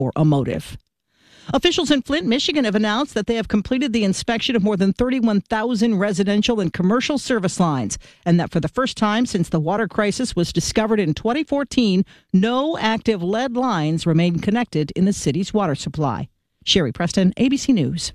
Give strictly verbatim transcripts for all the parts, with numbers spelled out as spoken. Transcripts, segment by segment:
or a motive. Officials in Flint, Michigan have announced that they have completed the inspection of more than thirty-one thousand residential and commercial service lines, and that for the first time since the water crisis was discovered in twenty fourteen, no active lead lines remain connected in the city's water supply. Sherry Preston, A B C News.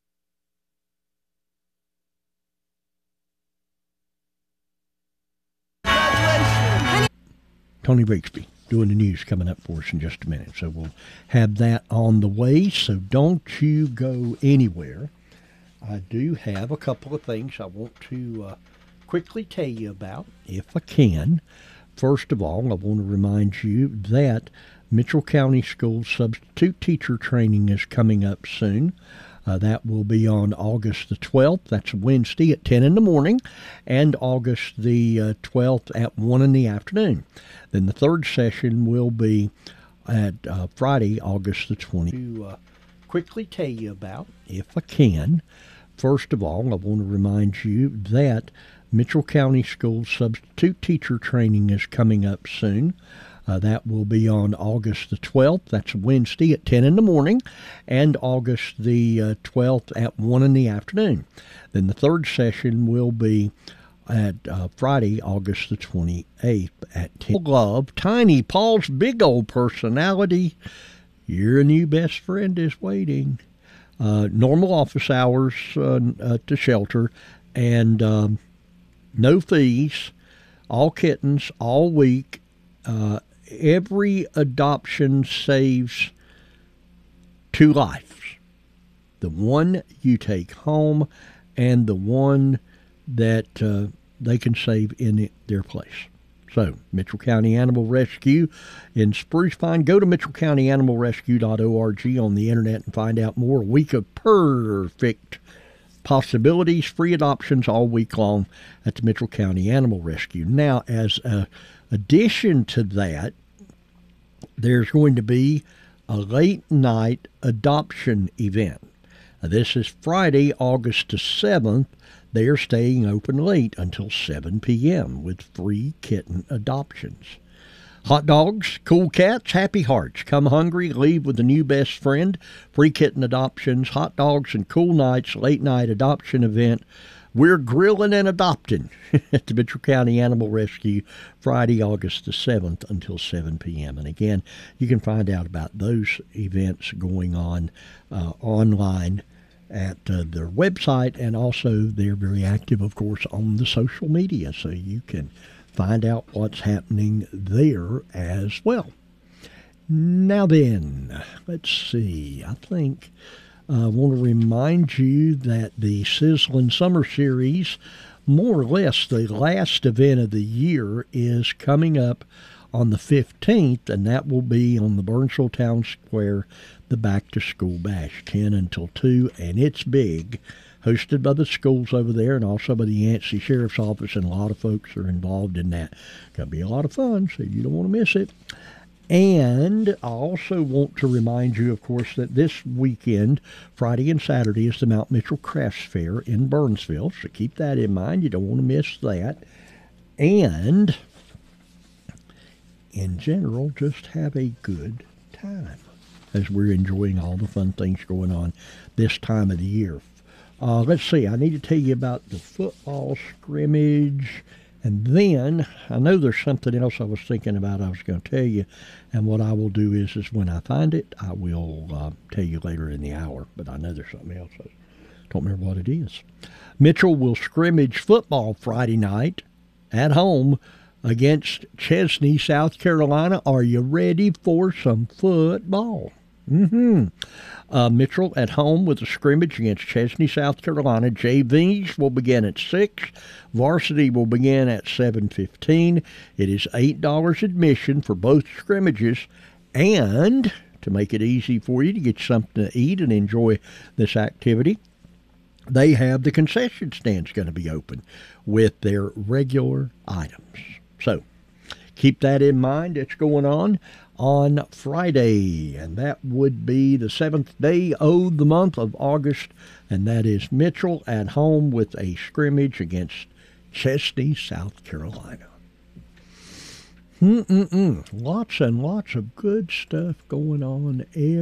Tony Rigsby doing the news coming up for us in just a minute. So we'll have that on the way. So don't you go anywhere. I do have a couple of things I want to uh, quickly tell you about, if I can. First of all, I want to remind you that Mitchell County Schools substitute teacher training is coming up soon. Uh, that will be on August the twelfth. That's Wednesday at ten in the morning, and August the uh, twelfth at one in the afternoon. Then the third session will be at uh, Friday, August the twentieth. To uh, quickly tell you about, if I can, first of all, I want to remind you that Mitchell County Schools substitute teacher training is coming up soon. Uh, that will be on August the twelfth. That's Wednesday at ten in the morning, and August the uh, twelfth at one in the afternoon. Then the third session will be at uh, Friday, August the twenty-eighth at ten. Love, Tiny Paul's big old personality. Your new best friend is waiting. Uh, normal office hours uh, uh, to shelter, and um, no fees. All kittens, all week. Uh, every adoption saves two lives. The one you take home and the one that uh, they can save in it, their place. So, Mitchell County Animal Rescue in Spruce Pine. Go to mitchell county animal rescue dot org on the internet and find out more. A week of perfect possibilities, free adoptions all week long at the Mitchell County Animal Rescue. Now, as an addition to that, there's going to be a late night adoption event. Now, this is Friday, August the seventh. They are staying open late until seven p.m. with free kitten adoptions. Hot dogs, cool cats, happy hearts. Come hungry, leave with a new best friend. Free kitten adoptions, hot dogs, and cool nights, late night adoption event. We're grilling and adopting at the Mitchell County Animal Rescue Friday, August the seventh until seven p.m. And again, you can find out about those events going on uh, online at uh, their website, and also they're very active, of course, on the social media, so you can find out what's happening there as well. Now then, let's see. I think I uh, want to remind you that the Sizzling Summer Series, more or less the last event of the year, is coming up on the fifteenth, and that will be on the Burnsville Town Square, the Back to School Bash, ten until two, and it's big. Hosted by the schools over there and also by the Yancey Sheriff's Office, and a lot of folks are involved in that. Going to be a lot of fun, so you don't want to miss it. And I also want to remind you, of course, that this weekend, Friday and Saturday, is the Mount Mitchell Crafts Fair in Burnsville, so keep that in mind. You don't want to miss that. And in general, just have a good time as we're enjoying all the fun things going on this time of the year. Uh, let's see, I need to tell you about the football scrimmage, and then I know there's something else I was thinking about I was going to tell you, and what I will do is, is when I find it, I will uh, tell you later in the hour, but I know there's something else. I don't remember what it is. Mitchell will scrimmage football Friday night at home against Chesney, South Carolina. Are you ready for some football? Mm-hmm. Uh, Mitchell at home with a scrimmage against Chesney, South Carolina. J Vs will begin at six. Varsity will begin at seven fifteen. It is eight dollars admission for both scrimmages. And to make it easy for you to get something to eat and enjoy this activity, they have the concession stands going to be open with their regular items. So keep that in mind. It's going on on Friday, and that would be the seventh day of the month of August, and that is Mitchell at home with a scrimmage against Chesney, South Carolina. Mm-mm-mm. Lots and lots of good stuff going on